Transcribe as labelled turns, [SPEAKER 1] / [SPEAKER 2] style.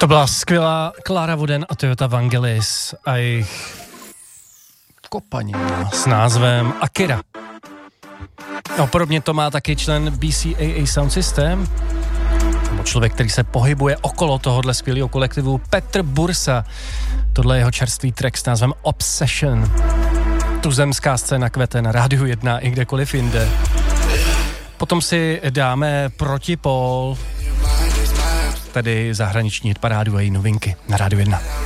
[SPEAKER 1] To byla skvělá Klára Wooden a Toyota Vangelis a jejich kopanina s názvem Akira. No, podobně to má taky člen BCAA Sound System, nebo člověk, který se pohybuje okolo tohohle skvělého kolektivu, Petr Bursa. Tohle je jeho čerstvý track s názvem Obsession. Tuzemská scéna kvete na Rádiu 1 i kdekoliv jinde. Potom si dáme Protipol, tedy zahraniční hitparádu a její novinky na Rádiu 1.